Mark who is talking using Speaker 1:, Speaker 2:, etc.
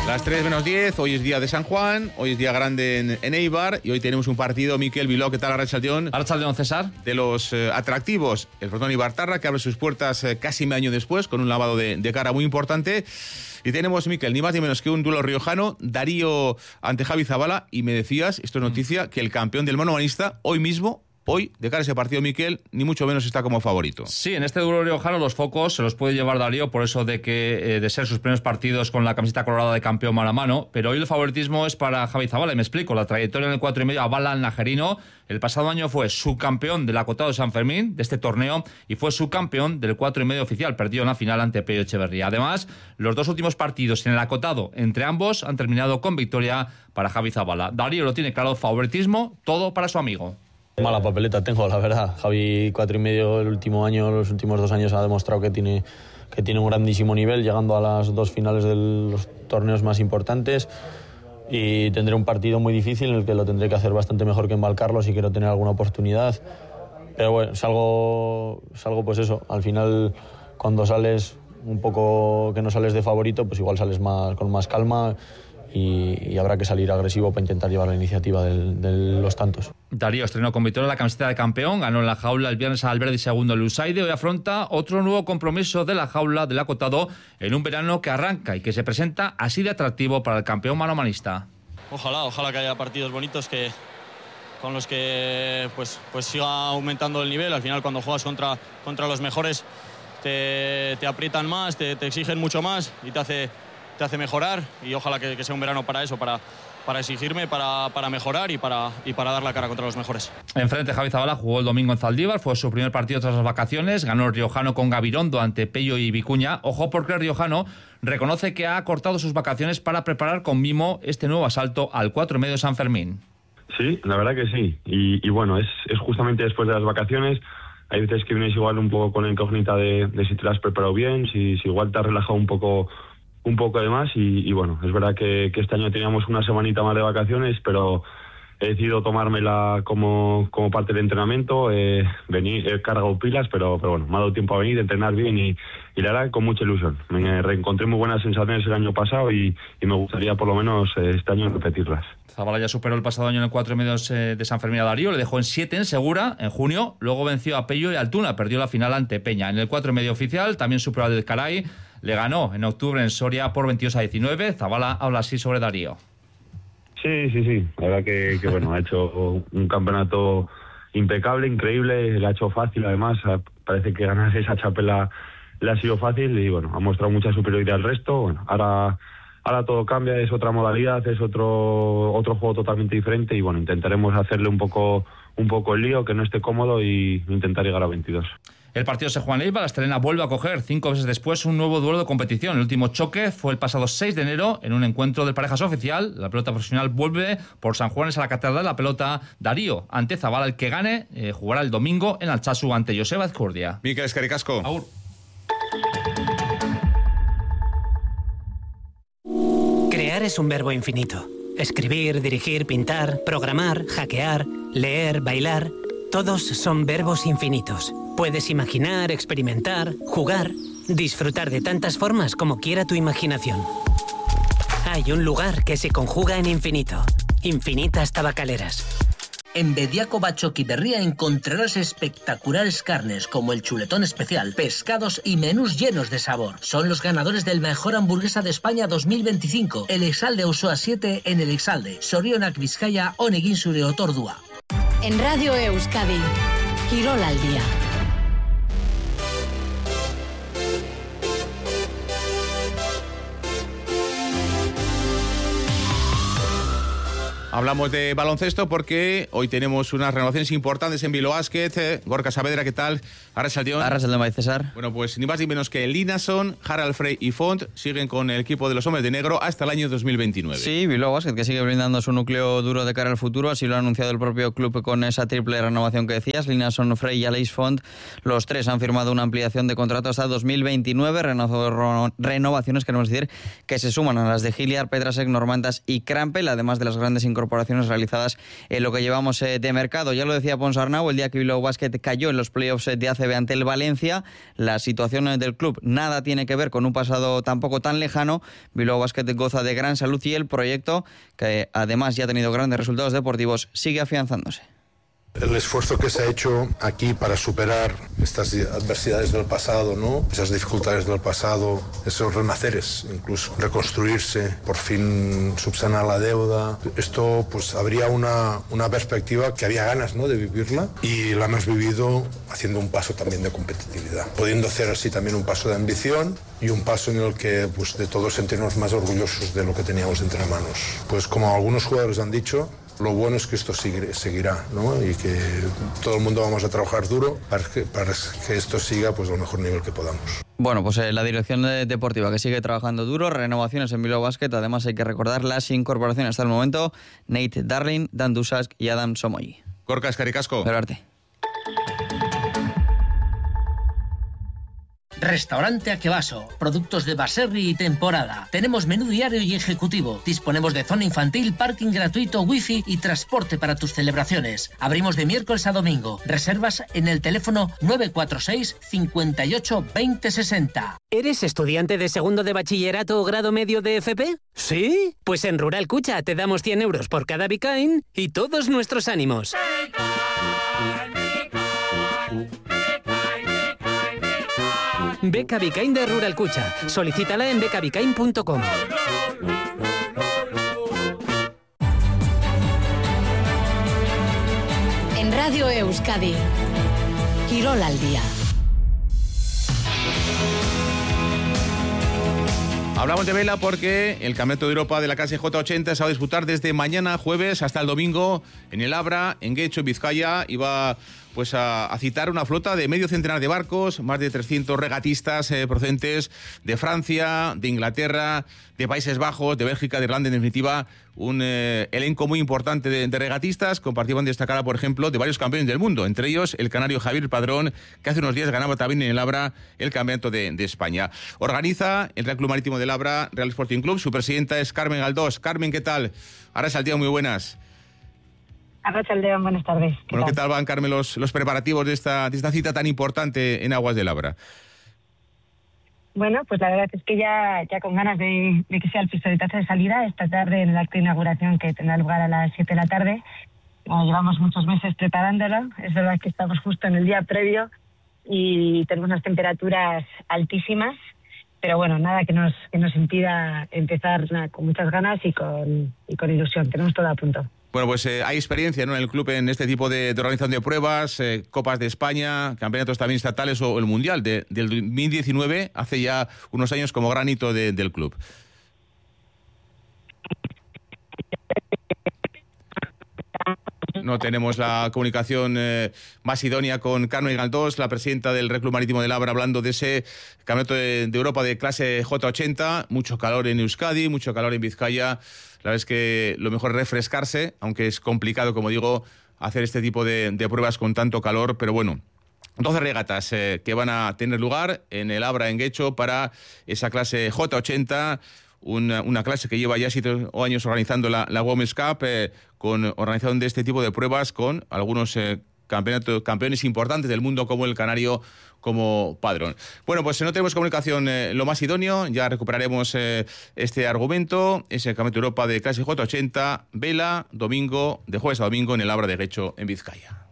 Speaker 1: Las 3 menos 10, hoy es día de San Juan, hoy es día grande en Eibar y hoy tenemos un partido, Miquel Bilbao, ¿qué tal Arratsaldeon?
Speaker 2: Arratsaldeon, César.
Speaker 1: De los atractivos, el Frontón Ibartarra, que abre sus puertas casi un año después, con un lavado de cara muy importante. Y tenemos, Miquel, ni más ni menos que un duelo riojano, Darío ante Javi Zabala, y me decías, esto es noticia, que el campeón del manomanista, hoy, de cara a ese partido, Miquel, ni mucho menos está como favorito.
Speaker 2: Sí, en este duelo riojano los focos se los puede llevar Darío por eso de que de ser sus primeros partidos con la camiseta colorada de campeón mano a mano, pero hoy el favoritismo es para Javi Zabala, y me explico. La trayectoria en el 4,5 avala al najerino. El pasado año fue subcampeón del acotado de San Fermín, de este torneo, y fue subcampeón del 4,5 oficial, perdido en la final ante Pello Echeverría. Además, los dos últimos partidos en el acotado entre ambos han terminado con victoria para Javi Zabala. Darío lo tiene claro, favoritismo, todo para su amigo.
Speaker 3: Mala papeleta tengo, la verdad. Javi, 4,5 el último año, los últimos 2 años ha demostrado que tiene un grandísimo nivel, llegando a las 2 finales de los torneos más importantes, y tendré un partido muy difícil en el que lo tendré que hacer bastante mejor que en Valcarlo si quiero tener alguna oportunidad. Pero bueno, salgo pues eso, al final cuando sales un poco que no sales de favorito, pues igual sales con más calma. Y habrá que salir agresivo para intentar llevar la iniciativa de los tantos.
Speaker 2: Darío estrenó con victoria la camiseta de campeón, ganó en la jaula el viernes a Alberdi, segundo el Lusaide. Hoy afronta otro nuevo compromiso de la jaula del acotado en un verano que arranca y que se presenta así de atractivo para el campeón manomanista.
Speaker 4: Ojalá que haya partidos bonitos con los que pues siga aumentando el nivel. Al final, cuando juegas contra los mejores te aprietan más, te exigen mucho más y te hace mejorar, y ojalá que sea un verano para eso, para exigirme, para mejorar y para dar la cara contra los mejores.
Speaker 2: Enfrente, Javi Zabala jugó el domingo en Zaldívar, fue su primer partido tras las vacaciones, ganó el riojano con Gabirondo ante Pello y Vicuña. Ojo, porque el riojano reconoce que ha cortado sus vacaciones para preparar con mimo este nuevo asalto al 4,5 de San Fermín.
Speaker 5: Sí, la verdad que sí, y bueno, es justamente después de las vacaciones. Hay veces que vienes igual un poco con la incógnita de si te lo has preparado bien, si igual te has relajado un poco de más, y bueno, es verdad que este año teníamos una semanita más de vacaciones, pero he decidido tomármela como parte del entrenamiento. He cargado pilas, pero bueno, me ha dado tiempo a venir, a entrenar bien y la verdad con mucha ilusión. Me reencontré muy buenas sensaciones el año pasado y me gustaría por lo menos este año repetirlas.
Speaker 2: Zabala ya superó el pasado año en el 4,5 de San Fermín a Darío, le dejó en 7 en Segura en junio, luego venció a Pello y Altuna, perdió la final ante Peña. En el 4,5 oficial también superó a Del Caray, le ganó en octubre en Soria por 22-19. Zabala habla así sobre Darío.
Speaker 5: Sí. La verdad que bueno, ha hecho un campeonato impecable, increíble, le ha hecho fácil además. Parece que ganar esa chapela le ha sido fácil y bueno, ha mostrado mucha superioridad al resto. Bueno, ahora todo cambia, es otra modalidad, es otro juego totalmente diferente y bueno, intentaremos hacerle un poco el lío, que no esté cómodo, y intentar llegar a 22.
Speaker 2: El partido se juega en Eibar, la Estrella vuelve a coger 5 meses después un nuevo duelo de competición. El último choque fue el pasado 6 de enero en un encuentro de parejas oficial. La pelota profesional vuelve por San Juan a la catedral de la pelota. Darío ante Zabala, el que gane jugará el domingo en Altsasu ante Joseba Ezcurdia.
Speaker 1: Mikel, eskerrik asko.
Speaker 2: Agur.
Speaker 6: Crear es un verbo infinito. Escribir, dirigir, pintar, programar, hackear, leer, bailar... Todos son verbos infinitos. Puedes imaginar, experimentar, jugar, disfrutar de tantas formas como quiera tu imaginación. Hay un lugar que se conjuga en infinito. Infinitas Tabacaleras.
Speaker 7: En Bediaco Bachoqui Berría encontrarás espectaculares carnes como el chuletón especial, pescados y menús llenos de sabor. Son los ganadores del Mejor Hamburguesa de España 2025. El Exalde Auzoa 7 en el Exalde. Sorionak Vizcaya, Onegin zure otordua.
Speaker 8: En Radio Euskadi, Kirol al día.
Speaker 1: Hablamos de baloncesto porque hoy tenemos unas renovaciones importantes en Bilbao Basket. Gorka Saavedra, ¿qué tal? Arratsaldeon.
Speaker 9: Arratsaldeon, César.
Speaker 1: Bueno, pues ni más ni menos que Linason, Harald Frey y Font siguen con el equipo de los hombres de negro hasta el año 2029.
Speaker 9: Sí, Bilbao Basket, que sigue brindando su núcleo duro de cara al futuro, así lo ha anunciado el propio club con esa triple renovación que decías. Linason, Frey y Aleix Font, los tres han firmado una ampliación de contrato hasta 2029, renovaciones, queremos decir, que se suman a las de Hilliard, Petrasek, Normantas y Krampel, además de las grandes incorporaciones incorporaciones realizadas en lo que llevamos de mercado. Ya lo decía Ponsarnau, el día que Bilbao Basket cayó en los playoffs de ACB ante el Valencia, la situación del club nada tiene que ver con un pasado tampoco tan lejano. Bilbao Basket goza de gran salud y el proyecto, que además ya ha tenido grandes resultados deportivos, sigue afianzándose.
Speaker 10: El esfuerzo que se ha hecho aquí para superar estas adversidades del pasado, ¿no? Esas dificultades del pasado, esos renaceres, incluso reconstruirse, por fin subsanar la deuda. Esto, pues, habría una perspectiva que había ganas, ¿no?, de vivirla, y la hemos vivido haciendo un paso también de competitividad, pudiendo hacer así también un paso de ambición y un paso en el que, pues, de todos sentirnos más orgullosos de lo que teníamos entre manos. Pues, como algunos jugadores han dicho, lo bueno es que esto seguirá, ¿no? Y que todo el mundo vamos a trabajar duro para que esto siga, pues, al mejor nivel que podamos.
Speaker 9: Bueno, pues la dirección deportiva que sigue trabajando duro, renovaciones en Bilbao Basket. Además hay que recordar las incorporaciones hasta el momento: Nate Darling, Dan Dusask y Adam Somoyi.
Speaker 1: Gorka, eskerrik asko.
Speaker 9: Berarte.
Speaker 7: Restaurante Akebaso, productos de Baserri y temporada. Tenemos menú diario y ejecutivo. Disponemos de zona infantil, parking gratuito, wifi y transporte para tus celebraciones. Abrimos de miércoles a domingo. Reservas en el teléfono 946 58 20 60.
Speaker 6: ¿Eres estudiante de segundo de bachillerato o grado medio de FP? ¿Sí? Pues en Rural Cucha te damos 100 euros por cada Bicain y todos nuestros ánimos. Beca Bicain de Rural Cucha. Solicítala en becabicain.com.
Speaker 8: En Radio Euskadi, Quirol al día.
Speaker 1: Hablamos de vela porque el Campeonato de Europa de la clase J80 se va a disputar desde mañana jueves hasta el domingo en el Abra, en Guecho, en Vizcaya, y va, pues, a citar una flota de medio centenar de barcos, más de 300 regatistas procedentes de Francia, de Inglaterra, de Países Bajos, de Bélgica, de Irlanda. En definitiva, un elenco muy importante de regatistas, con participación destacada, por ejemplo, de varios campeones del mundo, entre ellos el canario Javier Padrón, que hace unos días ganaba también en el Abra el Campeonato de España. Organiza el Real Club Marítimo del Abra, Real Sporting Club. Su presidenta es Carmen Galdós. Carmen, ¿qué tal? Arratsaldeon, muy buenas.
Speaker 11: Arratsaldeon, buenas tardes.
Speaker 1: Bueno, ¿qué tal van, Carmen, los preparativos de esta cita tan importante en aguas del Abra?
Speaker 11: Bueno, pues la verdad es que ya con ganas de que sea el pistoletazo de salida esta tarde en el acto de inauguración, que tendrá lugar a las 7 de la tarde. Llevamos muchos meses preparándolo. Es verdad que estamos justo en el día previo y tenemos unas temperaturas altísimas, pero bueno, nada que nos impida empezar con muchas ganas y con ilusión. Tenemos todo a punto.
Speaker 1: Bueno, pues hay experiencia, ¿no?, en el club en este tipo de organización de pruebas, Copas de España, campeonatos también estatales o el Mundial del 2019, hace ya unos años, como gran hito del club. No tenemos la comunicación más idónea con Carmen Galdós, la presidenta del Real Club Marítimo del Abra, hablando de ese Campeonato de Europa de clase J80. Mucho calor en Euskadi, mucho calor en Vizcaya. La verdad es que lo mejor es refrescarse, aunque es complicado, como digo, hacer este tipo de pruebas con tanto calor. Pero bueno, 12 regatas que van a tener lugar en el Abra, en Guecho, para esa clase J80. Una clase que lleva ya 7 años organizando la Women's Cup, con organización de este tipo de pruebas, con algunos campeones importantes del mundo, como el canario, como Padrón. Bueno, pues no tenemos comunicación lo más idóneo, ya recuperaremos este argumento. Ese Campeonato de Europa de clase J80, vela, domingo, de jueves a domingo, en el Abra de Guecho, en Vizcaya.